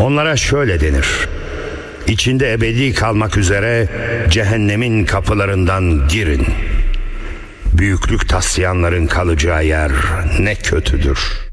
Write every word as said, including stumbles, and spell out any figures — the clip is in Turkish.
Onlara şöyle denir: İçinde ebedi kalmak üzere cehennemin kapılarından girin. Büyüklük taslayanların kalacağı yer ne kötüdür.